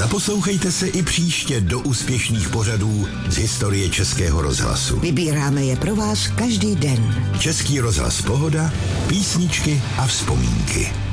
Zaposlouchejte se i příště do úspěšných pořadů z historie Českého rozhlasu. Vybíráme je pro vás každý den. Český rozhlas Pohoda, písničky a vzpomínky.